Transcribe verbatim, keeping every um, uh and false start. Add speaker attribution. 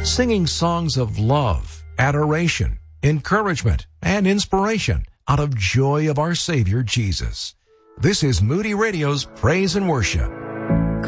Speaker 1: singing songs of love, adoration, encouragement, and inspiration out of joy of our Savior Jesus. This is Moody Radio's Praise and Worship.